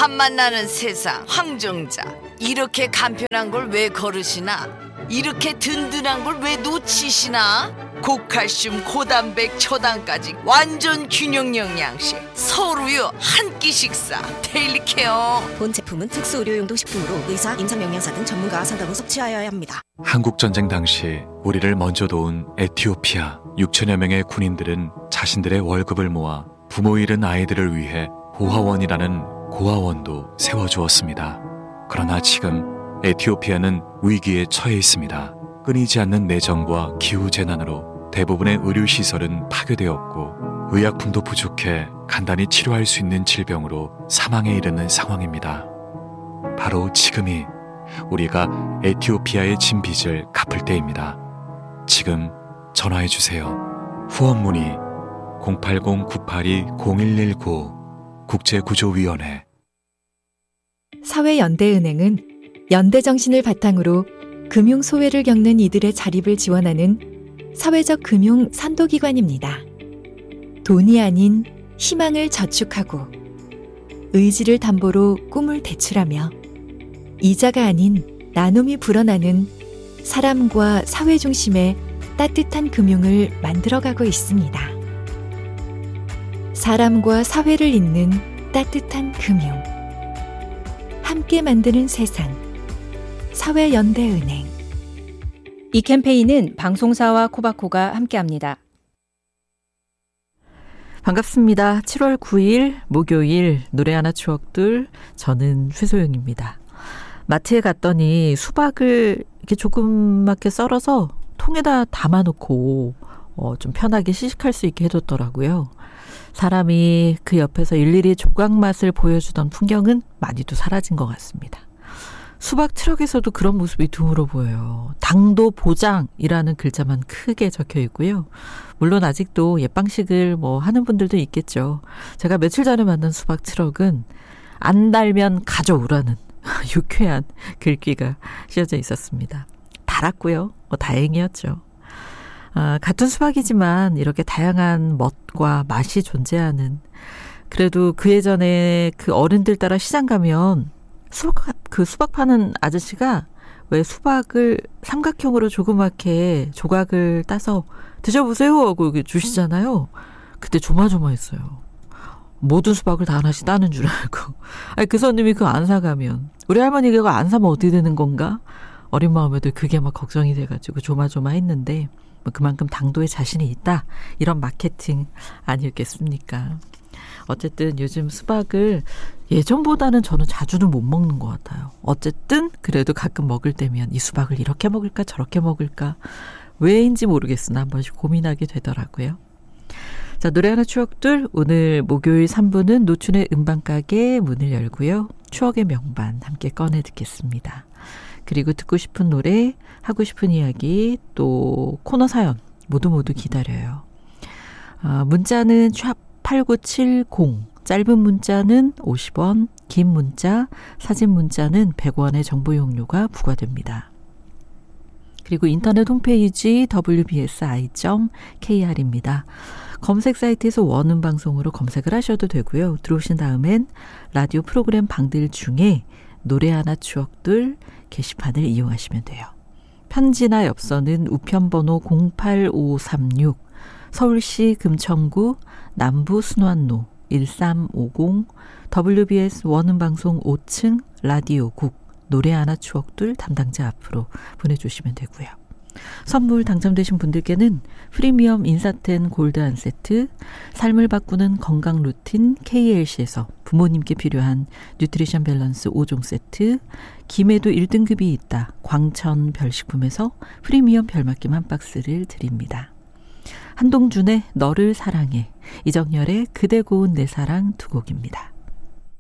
한만 나는 세상 황정자. 이렇게 간편한 걸 왜 거르시나? 이렇게 든든한 걸 왜 놓치시나? 고칼슘 고단백 초당까지 완전 균형 영양식 서울우유 한 끼 식사 데일리 케어. 본 제품은 특수 의료용도 식품으로 의사, 임상영양사 등 전문가와 상담 후 섭취하여야 합니다. 한국전쟁 당시 우리를 먼저 도운 에티오피아 6천여 명의 군인들은 자신들의 월급을 모아 부모 잃은 아이들을 위해 고아원이라는 고아원도 세워주었습니다. 그러나 지금 에티오피아는 위기에 처해 있습니다. 끊이지 않는 내전과 기후재난으로 대부분의 의료시설은 파괴되었고 의약품도 부족해 간단히 치료할 수 있는 질병으로 사망에 이르는 상황입니다. 바로 지금이 우리가 에티오피아에 진 빚을 갚을 때입니다. 지금 전화해주세요. 후원 문의 080-982-0119 국제구조위원회. 사회연대은행은 연대정신을 바탕으로 금융소외를 겪는 이들의 자립을 지원하는 사회적 금융 선도기관입니다. 돈이 아닌 희망을 저축하고 의지를 담보로 꿈을 대출하며 이자가 아닌 나눔이 불어나는 사람과 사회 중심의 따뜻한 금융을 만들어가고 있습니다. 사람과 사회를 잇는 따뜻한 금융. 함께 만드는 세상. 사회연대은행. 이 캠페인은 방송사와 코바코가 함께합니다. 반갑습니다. 7월 9일 목요일 노래 하나 추억들, 저는 최소영입니다. 마트에 갔더니 수박을 이렇게 조그맣게 썰어서 통에다 담아놓고 좀 편하게 시식할 수 있게 해뒀더라고요. 사람이 그 옆에서 일일이 조각 맛을 보여주던 풍경은 많이도 사라진 것 같습니다. 수박 트럭에서도 그런 모습이 드물어 보여요. 당도 보장이라는 글자만 크게 적혀 있고요. 물론 아직도 옛방식을 하는 분들도 있겠죠. 제가 며칠 전에 만난 수박 트럭은 안 달면 가져오라는 유쾌한 글귀가 씌어져 있었습니다. 달았고요. 다행이었죠. 같은 수박이지만 이렇게 다양한 멋과 맛이 존재하는, 그래도 그 예전에 그 어른들 따라 시장 가면 수박 파는 아저씨가 왜 수박을 삼각형으로 조그맣게 조각을 따서 드셔보세요 하고 주시잖아요. 그때 조마조마했어요. 모든 수박을 다 하나씩 따는 줄 알고. 그 손님이 그거 안 사가면, 우리 할머니가 그거 안 사면 어떻게 되는 건가? 어린 마음에도 그게 막 걱정이 돼가지고 조마조마했는데, 그만큼 당도에 자신이 있다, 이런 마케팅 아니었겠습니까? 어쨌든 요즘 수박을 예전보다는 저는 자주는 못 먹는 것 같아요. 어쨌든 그래도 가끔 먹을 때면 이 수박을 이렇게 먹을까 저렇게 먹을까 왜인지 모르겠으나 한 번씩 고민하게 되더라고요. 자, 노래 하나 추억들, 오늘 목요일 3부는 노춘의 음반가게 문을 열고요. 추억의 명반 함께 꺼내 듣겠습니다. 그리고 듣고 싶은 노래, 하고 싶은 이야기, 또 코너 사연 모두 기다려요. 문자는 샵8970, 짧은 문자는 50원, 긴 문자, 사진 문자는 100원의 정보 용료가 부과됩니다. 그리고 인터넷 홈페이지 wbsi.kr입니다. 검색 사이트에서 원음방송으로 검색을 하셔도 되고요. 들어오신 다음엔 라디오 프로그램 방들 중에 노래 하나 추억들 게시판을 이용하시면 돼요. 편지나 엽서는 우편번호 08536, 서울시 금천구 남부 순환로 1350, WBS 원음방송 5층 라디오국 노래 하나 추억들 담당자 앞으로 보내주시면 되고요. 선물 당첨되신 분들께는 프리미엄 인사텐 골드 한 세트, 삶을 바꾸는 건강 루틴 KLC에서 부모님께 필요한 뉴트리션 밸런스 5종 세트, 김에도 1등급이 있다 광천 별식품에서 프리미엄 별맛김 한 박스를 드립니다. 한동준의 너를 사랑해, 이정열의 그대 고운 내 사랑 두 곡입니다.